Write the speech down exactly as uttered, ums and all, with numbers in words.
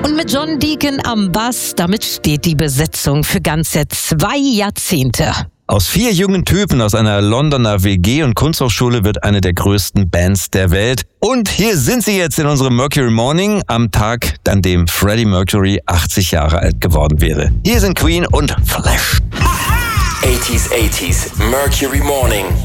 Und mit John Deacon am Bass, damit steht die Besetzung für ganze zwei Jahrzehnte. Aus vier jungen Typen aus einer Londoner W G und Kunsthochschule wird eine der größten Bands der Welt. Und hier sind sie jetzt in unserem Mercury Morning am Tag, an dem Freddie Mercury achtzig Jahre alt geworden wäre. Hier sind Queen und Flash. achtziger, achtziger Mercury Morning.